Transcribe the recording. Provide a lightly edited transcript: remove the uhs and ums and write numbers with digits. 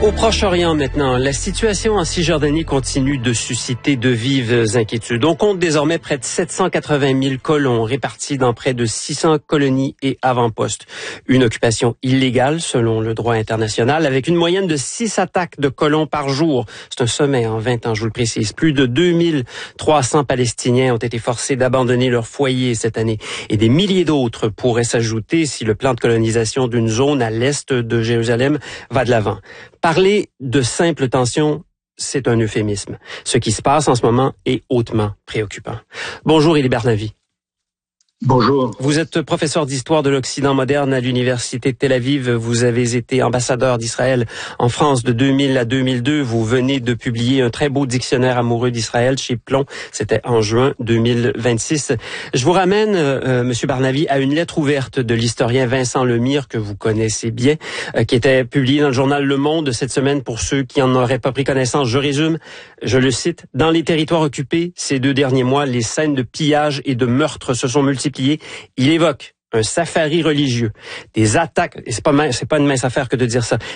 Au Proche-Orient maintenant, la situation en Cisjordanie continue de susciter de vives inquiétudes. On compte désormais près de 780 000 colons répartis dans près de 600 colonies et avant-postes. Une occupation illégale selon le droit international avec une moyenne de 6 attaques de colons par jour. C'est un sommet en 20 ans, je vous le précise. Plus de 2300 Palestiniens ont été forcés d'abandonner leur foyer cette année et des milliers d'autres pourraient s'ajouter si le plan de colonisation d'une zone à l'est de Jérusalem va de l'avant. Parler de simple tension, c'est un euphémisme. Ce qui se passe en ce moment est hautement préoccupant. Bonjour, Élie Barnavi. Bonjour. Vous êtes professeur d'histoire de l'Occident moderne à l'Université de Tel Aviv. Vous avez été ambassadeur d'Israël en France de 2000 à 2002. Vous venez de publier un très beau dictionnaire amoureux d'Israël chez Plomb. C'était en juin 2026. Je vous ramène, Monsieur Barnavi, à une lettre ouverte de l'historien Vincent Lemire, que vous connaissez bien, qui était publiée dans le journal Le Monde cette semaine pour ceux qui en auraient pas pris connaissance. Je résume, je le cite. Dans les territoires occupés, ces 2 derniers mois, les scènes de pillage et de meurtre se sont multipliées. Il évoque un safari religieux, des attaques, et c'est pas une mince affaire que de dire ça,